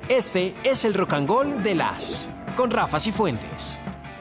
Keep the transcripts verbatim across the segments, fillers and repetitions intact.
Este es el Rock and Roll de las con Rafa Cifuentes.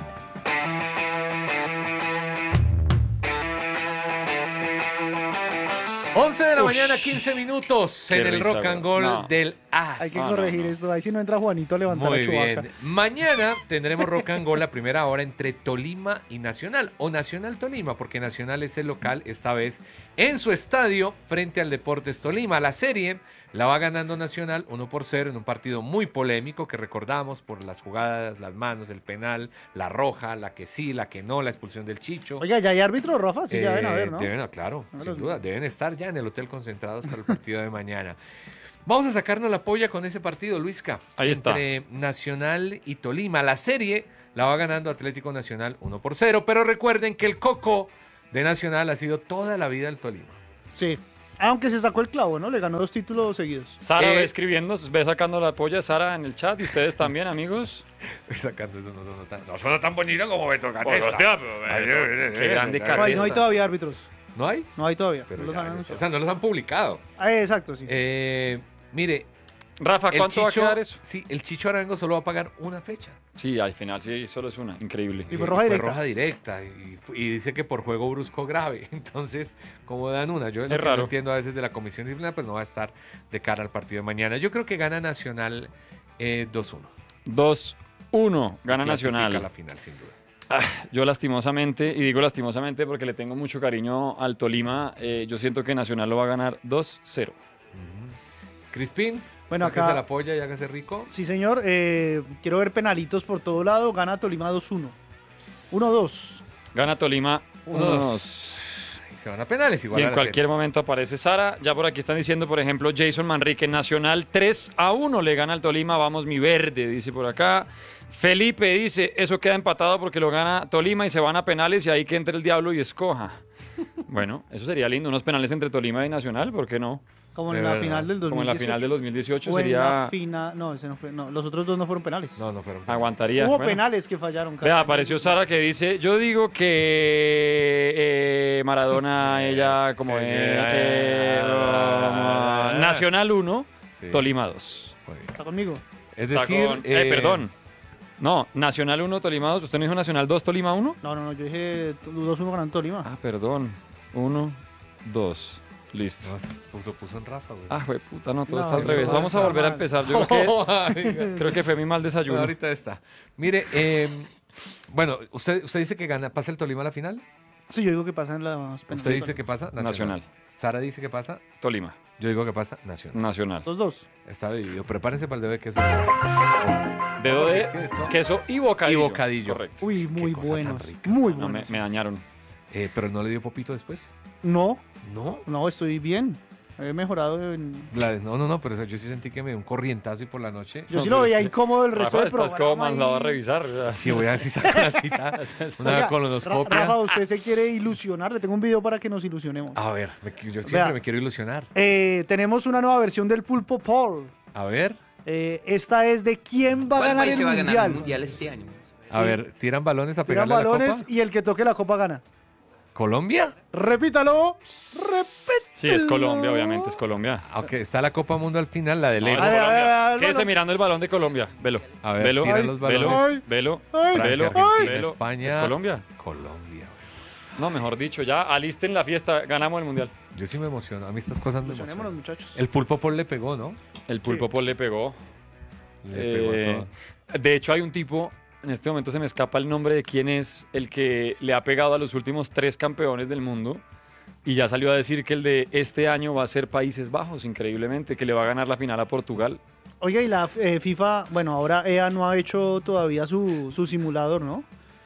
once de la Ush. mañana, quince minutos en Qué el risa, Rock and güey. Roll No. del A S. Hay que No, corregir no, no. esto. Ahí si no entra Juanito a levantar Muy a Chubaca. bien. Mañana tendremos Rock and Roll la primera hora entre Tolima y Nacional. O Nacional Tolima, porque Nacional es el local, esta vez en su estadio frente al Deportes Tolima. La serie la va ganando Nacional uno por cero en un partido muy polémico que recordamos por las jugadas, las manos, el penal, la roja, la que sí, la que no, la expulsión del Chicho. Oiga, ¿ya hay árbitro, Rafa? Sí, ya deben Eh, haber, ¿no? Deben, claro, No sin los- duda. Deben estar ya en el hotel concentrados para el partido de mañana. Vamos a sacarnos la polla con ese partido, Luisca. Ahí está. Entre Nacional y Tolima. La serie la va ganando Atlético Nacional uno por cero, pero recuerden que el coco de Nacional ha sido toda la vida el Tolima. Sí. Aunque se sacó el clavo, ¿no? Le ganó dos títulos seguidos. Sara Eh, ve escribiendo, ve sacando la polla, Sara en el chat, y ustedes también, amigos. Sacando eso no suena tan, no suena tan bonito como Beto Pues, Catesta. hostia, pero, Ay, Beto, ay, ay, qué ay, grande ay, No hay, no hay Carresta. todavía árbitros. ¿No hay? No hay todavía. Pero no los ya, han o anunciado. sea, no los han publicado. Ah, exacto, sí. Eh, mire, Rafa, el ¿cuánto va a Chicho- quedar eso? Sí, el Chicho Arango solo va a pagar una fecha. Sí, al final sí, solo es una, increíble. Y fue roja directa. roja directa y, fu- y dice que por juego brusco grave. Entonces, ¿cómo dan una? Yo lo Es que raro. no entiendo a veces de la comisión disciplinaria, pues no va a estar de cara al partido de mañana. Yo creo que gana Nacional eh, dos uno. dos uno, gana Clasifica Nacional. a la final, sin duda. Ah, yo lastimosamente, y digo lastimosamente porque le tengo mucho cariño al Tolima, eh, yo siento que Nacional lo va a ganar dos cero. Crispín, Bueno, sáquese acá- la polla y hágase rico. Sí, señor. Eh, quiero ver penalitos por todo lado. Gana Tolima dos uno. uno dos. Gana Tolima Uno, uno dos. dos. Y se van a penales igual. Y a en la cualquier serie. momento aparece Sara. Ya por aquí están diciendo, por ejemplo, Jason Manrique, Nacional tres a uno le gana al Tolima. Vamos, mi verde, dice por acá. Felipe dice, eso queda empatado porque lo gana Tolima y se van a penales y ahí que entre el diablo y escoja. Bueno, eso sería lindo, unos penales entre Tolima y Nacional, ¿por qué no? Como De en la verdad. final del dos mil dieciocho. Como en la final del dos mil dieciocho O en sería... la fina- No, ese no fue. No, los otros dos no fueron penales. No, no fueron penales. Aguantaría. Hubo Bueno. penales que fallaron. Vea, Carlos. apareció Sara que dice, yo digo que eh, Maradona, ella como es... eh, oh, Nacional uno, Sí. Tolima dos. Muy bien. ¿Está conmigo? Es Está decir, con- eh, perdón. No, Nacional uno, Tolima dos. ¿Usted no dijo Nacional dos, Tolima uno? No, no, no. Yo dije dos uno ganando Tolima. Ah, perdón. uno, dos. Listo. No, se lo puso en Rafa, güey. Ah, güey, puta, no, todo No, está al no, revés. no, Vamos a está volver a mal. empezar. Yo creo que, creo que fue mi mal desayuno. Ahorita está. Mire, eh, bueno, usted, usted dice que gana, pasa el Tolima a la final. Sí, yo digo que pasan las penales. Usted dice que pasa Nacional. Sara dice que pasa. Tolima. Yo digo que pasa Nacional. Nacional. Dos dos. Está dividido. Prepárense para el dedo de queso. Dedo de Es que esto- queso y bocadillo. Y bocadillo. Correcto. Uy, Qué muy cosa buenos. tan rica. Muy No, me, buenos. me dañaron. Eh, pero no le dio popito después. No, No. no, estoy bien. He mejorado en... La de- no, no, no, pero yo sí sentí que me dio un corrientazo y por la noche. Yo No, sí lo pero veía es que- incómodo el resto Rafa, del estás como programa. mandado a y- revisar. o sea. Sí, voy a ver si saco la cita. Una Oiga, colonoscopia. Ra- Rafa, usted se quiere ilusionar. Le tengo un video para que nos ilusionemos. A ver, me qui- yo siempre Vea. me quiero ilusionar. Eh, tenemos una nueva versión del Pulpo Paul. A ver, Eh, esta es de quién va a ¿Cuál ganar país el se va a ganar mundial. el mundial este año? a ver, tiran balones a Tiran pegarle a la balones copa. y el que toque la copa gana. ¿Colombia? Repítalo. Repítalo. Sí, es Colombia, obviamente, es Colombia. Aunque está la Copa Mundo al final, la de No, Leo. es Ay, ay, ay, Colombia. ay, Quédese bueno. mirando el balón de Colombia. Velo. A ver, velo, tira ay, los velo, balones. velo, Ay, Francia, velo, Argentina, velo. España. ¿Es Colombia? Colombia. No, mejor dicho, ya alisten la fiesta, ganamos el mundial. Yo sí me emociono. A mí estas cosas me Ilusionémonos, emocionan. muchachos. El Pulpo Paul le pegó, ¿no? El Pulpo Sí. Paul le pegó. Le pegó a Eh, todo. de hecho, hay un tipo, en este momento se me escapa el nombre de quién es el que le ha pegado a los últimos tres campeones del mundo y ya salió a decir que el de este año va a ser Países Bajos, increíblemente, que le va a ganar la final a Portugal. Oiga, y la eh, FIFA, bueno, ahora E A no ha hecho todavía su, su simulador, ¿no?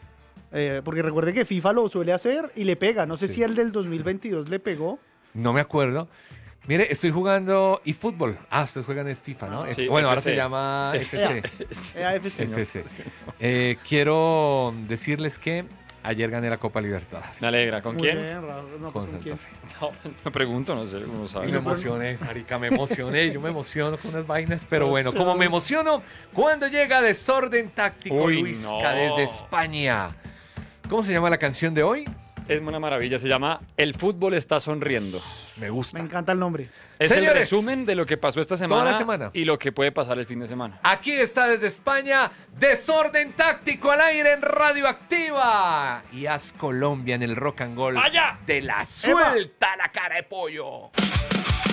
Eh, porque recuerde que FIFA lo suele hacer y le pega. No sé Sí. si el del dos mil veintidós le pegó. No me acuerdo. Mire, estoy jugando eFootball. Ah, ustedes juegan es FIFA, ¿no? Sí, bueno, ahora F C. se llama F C. E A F C. F C. Eh, quiero decirles que ayer gané la Copa Libertadores. Me alegra. ¿Con Muy quién? bien, Raúl. No, pues, Con ¿con Santa quién? Fe. No, me pregunto, no sé, uno Y sabe. me emocioné, marica, me emocioné. Yo me emociono con unas vainas, pero bueno, como me emociono cuando llega Desorden Táctico, Uy, Luisca, no. desde España. ¿Cómo se llama la canción de hoy? Es una maravilla, se llama El fútbol está sonriendo. Me gusta. Me encanta el nombre. Es el Señores, resumen de lo que pasó esta semana, toda la semana. y lo que puede pasar el fin de semana. Aquí está desde España, Desorden Táctico al aire en Radioactiva. Y haz Colombia en el Rock and Roll ¡Vaya! de la suelta la cara de pollo.